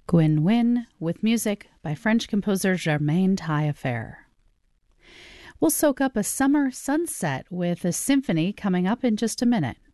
Gwyn Wyn with music by French composer Germaine Taillefer. We'll soak up a summer sunset with a symphony coming up in just a minute.